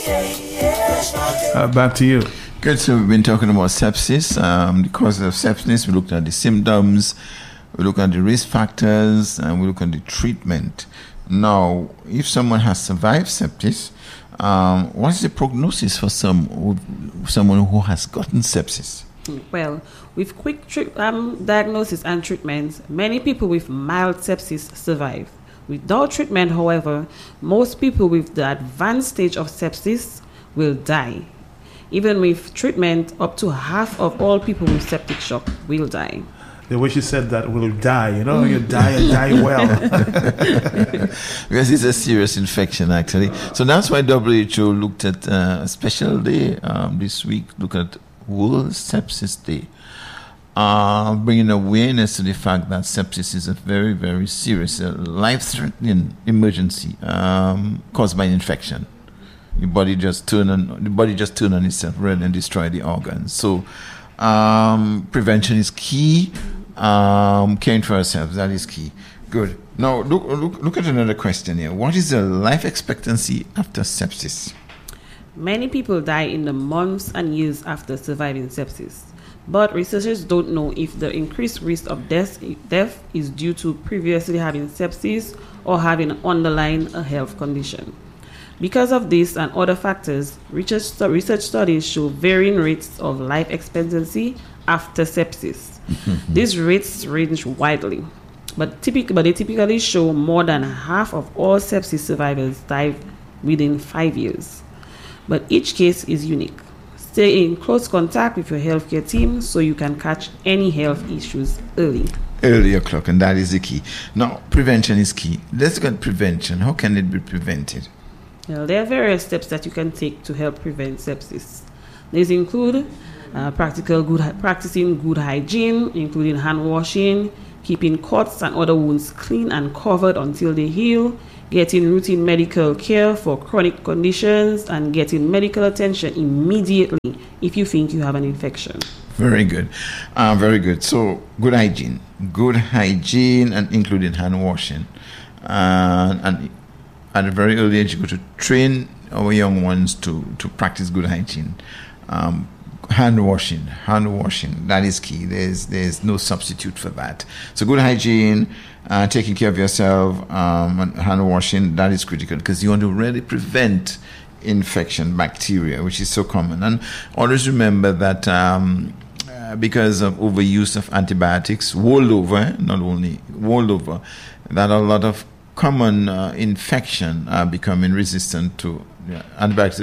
Back to you. Good. So we've been talking about sepsis, the causes of sepsis. We looked at the symptoms, we looked at the risk factors, and we looked at the treatment. Now, if someone has survived sepsis, what is the prognosis for someone who has gotten sepsis? Well, with quick diagnosis and treatment, many people with mild sepsis survive. Without treatment, however, most people with the advanced stage of sepsis will die. Even with treatment, up to half of all people with septic shock will die. The way she said that, will die, you die and die well. Because it's a serious infection, actually. So that's why WHO looked at a special day this week, look at World Sepsis Day, bringing awareness to the fact that sepsis is a very, very serious, life-threatening emergency caused by an infection. The body just turn on itself rather than destroy the organs. So prevention is key. Caring for ourselves, that is key. Good. Now look at another question here. What is the life expectancy after sepsis? Many people die in the months and years after surviving sepsis, but researchers don't know if the increased risk of death is due to previously having sepsis or having underlying a health condition. Because of this and other factors, research studies show varying rates of life expectancy after sepsis. These rates range widely, but they typically show more than half of all sepsis survivors die within 5 years. But each case is unique. Stay in close contact with your healthcare team so you can catch any health issues early. Early o'clock, and that is the key. Now, prevention is key. Let's look at prevention. How can it be prevented? Well, there are various steps that you can take to help prevent sepsis. These include practicing good hygiene, including hand washing, keeping cuts and other wounds clean and covered until they heal, getting routine medical care for chronic conditions, and getting medical attention immediately if you think you have an infection. Very good. Very good. So, good hygiene, and including hand washing. And at a very early age, you go to train our young ones to practice good hygiene. Hand washing, that is key. There's no substitute for that. So good hygiene, taking care of yourself, and hand washing, that is critical because you want to really prevent infection, bacteria, which is so common. And always remember that because of overuse of antibiotics world over, not only world over, that a lot of common infection are becoming resistant to antibiotics,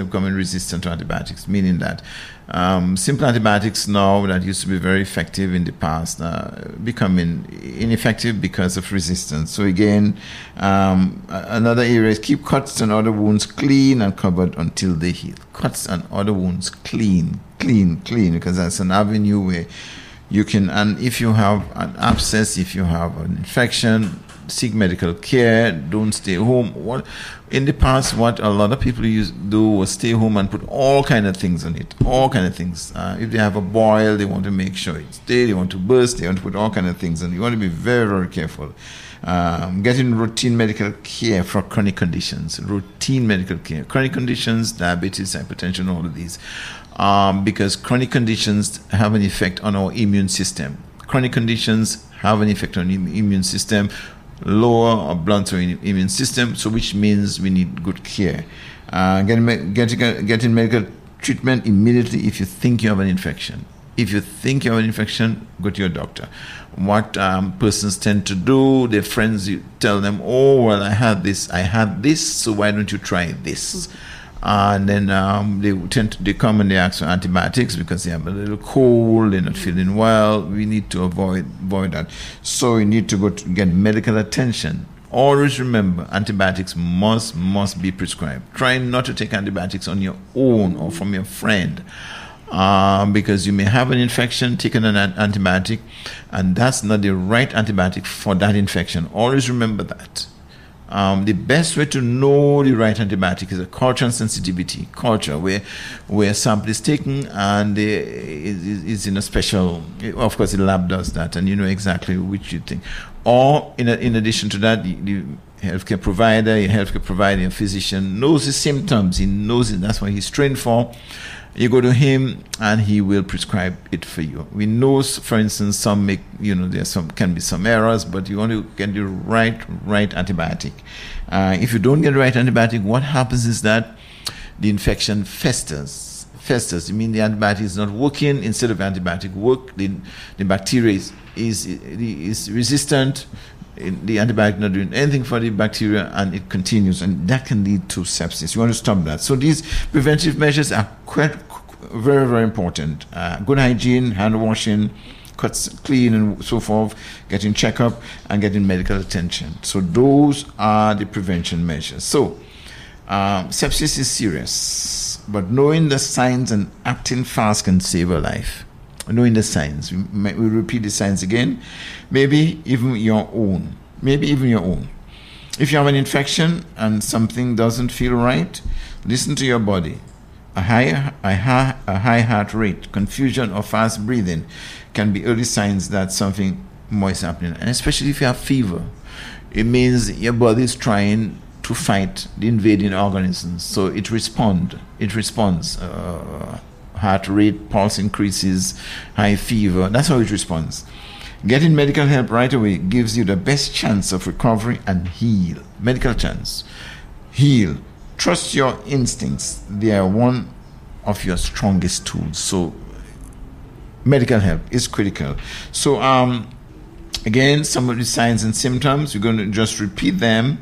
meaning that simple antibiotics now that used to be very effective in the past becoming ineffective because of resistance. So again, another area is keep cuts and other wounds clean and covered until they heal. Cuts and other wounds clean, because that's an avenue where you can, and if you have an abscess, if you have an infection, seek medical care. Don't stay home. In the past, what a lot of people used to do was stay home and put all kind of things on it. All kind of things. If they have a boil, they want to make sure it's there. They want to burst. They want to put all kind of things on. You want to be very, very careful. Getting routine medical care for chronic conditions. Routine medical care. Chronic conditions, diabetes, hypertension, all of these. Because chronic conditions have an effect on our immune system. Chronic conditions have an effect on the immune system. Lower or blunt our immune system, so which means we need good care. Getting medical treatment immediately if you think you have an infection. If you think you have an infection, go to your doctor. What persons tend to do, their friends, you tell them, oh, well, I had this, so why don't you try this? And then they come and they ask for antibiotics because they have a little cold, they're not feeling well. We need to avoid that. So you need to go to get medical attention. Always remember, antibiotics must be prescribed. Try not to take antibiotics on your own or from your friend. Because you may have an infection, taking an antibiotic, and that's not the right antibiotic for that infection. Always remember that. The best way to know the right antibiotic is a culture and sensitivity culture, where a sample is taken and is in a special. Of course, the lab does that, and you know exactly which you think. Or in addition to that, the healthcare provider, your physician knows the symptoms. He knows it. That's what he's trained for. You go to him and he will prescribe it for you. We know, for instance, can be some errors, but you want to get the right antibiotic. If you don't get the right antibiotic, what happens is that the infection festers. It means the antibiotic is not working. Instead of antibiotic work, the bacteria is resistant. The antibiotic not doing anything for the bacteria, and it continues, and that can lead to sepsis. You want to stop that. So these preventive measures are very, very important. Good hygiene, hand washing, cuts clean and so forth, getting checkup and getting medical attention. So those are the prevention measures. So sepsis is serious, but knowing the signs and acting fast can save a life. Knowing the signs, we repeat the signs again. Maybe even your own. If you have an infection and something doesn't feel right, listen to your body. A high heart rate, confusion, or fast breathing can be early signs that something more is happening. And especially if you have fever, it means your body is trying to fight the invading organisms. So it responds. Heart rate, pulse increases, high fever. That's how it responds. Getting medical help right away gives you the best chance of recovery and heal. Medical chance. Heal. Trust your instincts. They are one of your strongest tools. So medical help is critical. So again, some of the signs and symptoms, we're going to just repeat them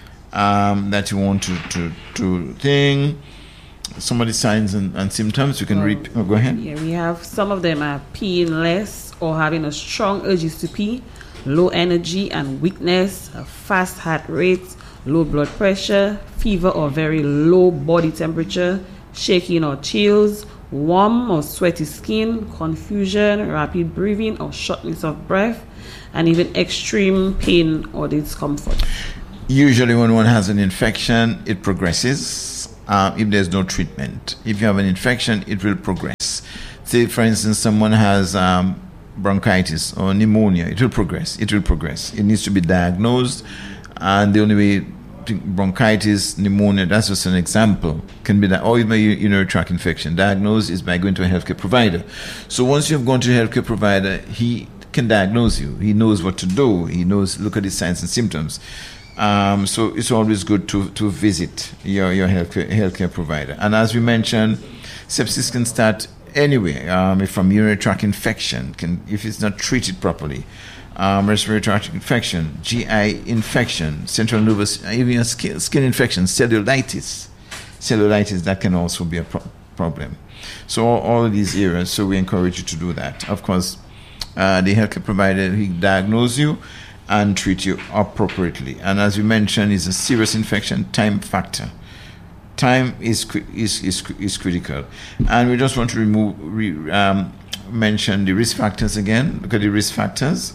that you want to think. Some of the signs and symptoms you can read. Go ahead. Yeah, we have some of them are peeing less or having a strong urges to pee, low energy and weakness, a fast heart rate, low blood pressure, fever or very low body temperature, shaking or chills, warm or sweaty skin, confusion, rapid breathing or shortness of breath, and even extreme pain or discomfort. Usually when one has an infection, it progresses. If there's no treatment. If you have an infection, it will progress. Say, for instance, someone has bronchitis or pneumonia, it will progress. It needs to be diagnosed, and the only way bronchitis, pneumonia, that's just an example, can be that, or even urinary tract infection. Diagnosed is by going to a healthcare provider. So once you've gone to a healthcare provider, he can diagnose you. He knows what to do. He knows, look at the signs and symptoms. So it's always good to visit your healthcare provider. And as we mentioned, sepsis can start anywhere, from urinary tract infection, if it's not treated properly, respiratory tract infection, GI infection, central nervous, even skin infection, cellulitis, that can also be a problem. So all of these areas, so we encourage you to do that. Of course, the healthcare provider, he diagnose you and treat you appropriately. And as we mentioned, it's a serious infection. Time factor. Time is critical. And we just want to mention the risk factors again. Look at the risk factors.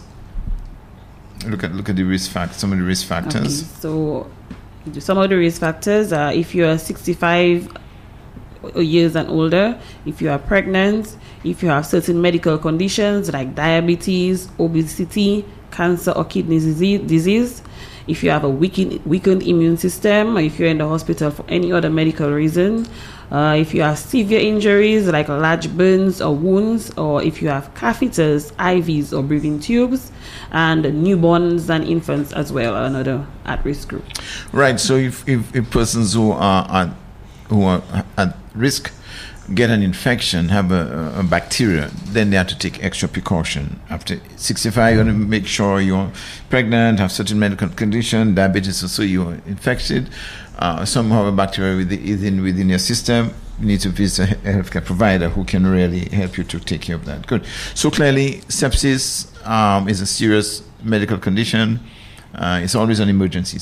Look at the risk factors. Some of the risk factors. Okay, so some of the risk factors are if you are 65 years and older, if you are pregnant, if you have certain medical conditions like diabetes, obesity, cancer or kidney disease, if you have a weakened immune system, or if you're in the hospital for any other medical reason, if you have severe injuries like large burns or wounds, or if you have catheters, IVs or breathing tubes, and newborns and infants as well are another at-risk group. Right. So if persons who are at risk get an infection, have a bacteria, then they have to take extra precaution. After 65, you want to make sure you're pregnant, have certain medical condition, diabetes, so you're infected. Some have a bacteria within your system. You need to visit a healthcare provider who can really help you to take care of that. Good. So clearly, sepsis is a serious medical condition. It's always an emergency.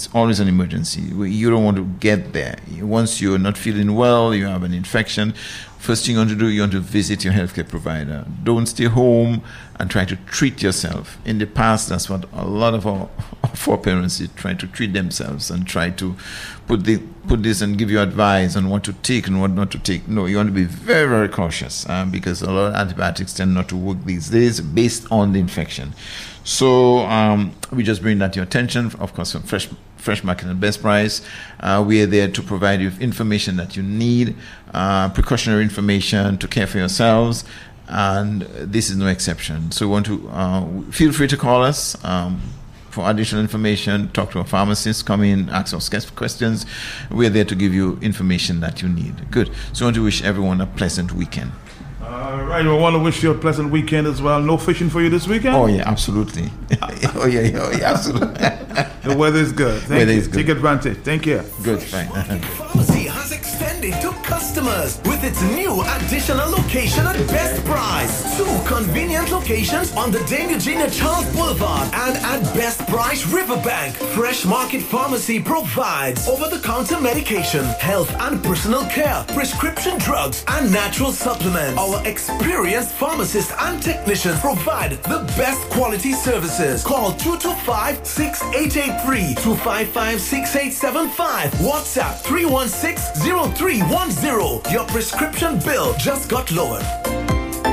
You don't want to get there. Once you're not feeling well, you have an infection, first thing you want to do, you want to visit your healthcare provider. Don't stay home and try to treat yourself. In the past, that's what a lot of our foreparents did, try to treat themselves and try to put this and give you advice on what to take and what not to take. No, you want to be very, very cautious because a lot of antibiotics tend not to work these days based on the infection. So we just bring that to your attention. Of course, Fresh Market and Best Price. We are there to provide you with information that you need, precautionary information to care for yourselves, and this is no exception. So we want to feel free to call us for additional information, talk to a pharmacist, come in, ask us questions. We're there to give you information that you need. Good. So I want to wish everyone a pleasant weekend. All right, I want to wish you a pleasant weekend as well. No fishing for you this weekend? Oh, yeah, absolutely. oh, yeah, absolutely. The weather is good. Thank you. Take advantage. Thank you. Good, fine. Pharmacy has extended to customers with its new additional location at Best Price. 2 convenient locations on the Dame Eugenia Charles Boulevard and at Best Price Riverbank. Fresh Market Pharmacy provides over-the-counter medication, health and personal care, prescription drugs, and natural supplements. Our experienced pharmacists and technicians provide the best quality services. Call 225-6883, 255-6875, WhatsApp 316-0310. Your prescription bill just got lowered.